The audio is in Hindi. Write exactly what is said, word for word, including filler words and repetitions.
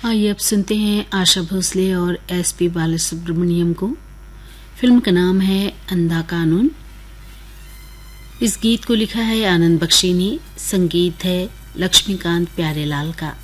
आइए अब सुनते हैं आशा भोसले और एस पी बालासुब्रमण्यम को। फिल्म का नाम है अंधा कानून। इस गीत को लिखा है आनंद बख्शी ने, संगीत है लक्ष्मीकांत प्यारेलाल का।